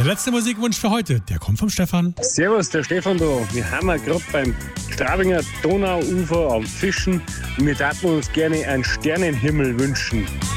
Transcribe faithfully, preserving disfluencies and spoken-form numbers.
letzte Musikwunsch für heute, der kommt vom Stefan. Servus, der Stefan da. Wir haben ja gerade beim Strabinger Donauufer am Fischen und wir würden uns gerne einen Sternenhimmel wünschen.